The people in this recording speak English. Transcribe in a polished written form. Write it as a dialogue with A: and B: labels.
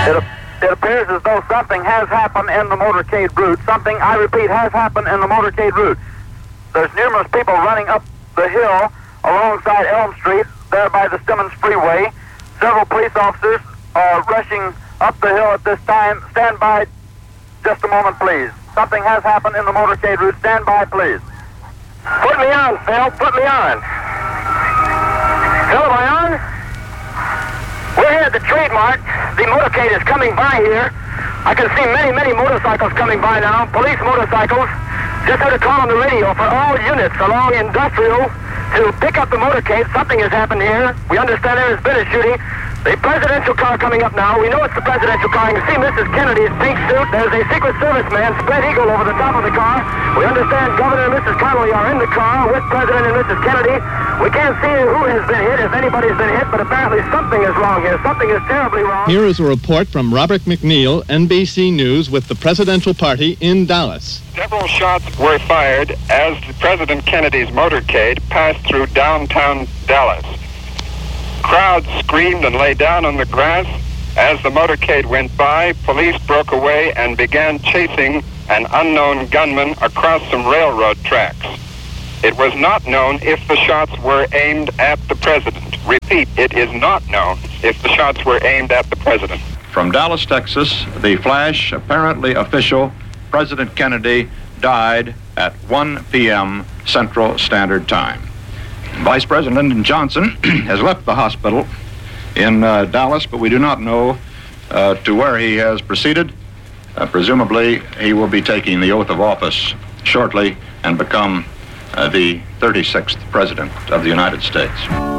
A: It appears as though something has happened in the motorcade route. Something, I repeat, has happened in the motorcade route. There's numerous people running up the hill alongside Elm Street, there by the Stemmons Freeway. Several police officers are rushing up the hill at this time. Stand by just a moment, please. Something has happened in the motorcade route. Stand by, please. Put me on, Phil. Put me on. Phil, am I on? We're here at the trademark. The motorcade is coming by here. I can see many, many motorcycles coming by now. Police motorcycles. Just heard a call on the radio for all units along Industrial to pick up the motorcade. Something has happened here. We understand there has been a shooting. The presidential car coming up now. We know it's the presidential car. You can see Mrs. Kennedy's pink suit. There's a Secret Service man, spread eagle, over the top of the car. We understand Governor and Mrs. Connolly are in the car with President and Mrs. Kennedy. We can't see who has been hit, if anybody's been hit, but apparently something is wrong here. Something is terribly wrong.
B: Here is a report from Robert McNeil, NBC News, with the presidential party in Dallas.
C: Several shots were fired as President Kennedy's motorcade passed through downtown Dallas. Crowds screamed and lay down on the grass. As the motorcade went by, police broke away and began chasing an unknown gunman across some railroad tracks. It was not known if the shots were aimed at the president. Repeat, it is not known if the shots were aimed at the president.
D: From Dallas, Texas, the flash, apparently official, President Kennedy died at 1 p.m. Central Standard Time. Vice President Johnson has left the hospital in Dallas, but we do not know to where he has proceeded. Presumably, he will be taking the oath of office shortly and become the 36th President of the United States.